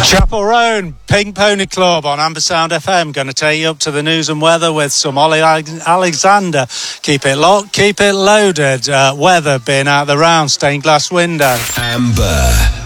Chapel Roan, Pink Pony Club on Ambersound FM. Going to take you up to the news and weather with some Ollie Alexander. Keep it locked, keep it loaded. Weather being out the round, stained glass window. Amber.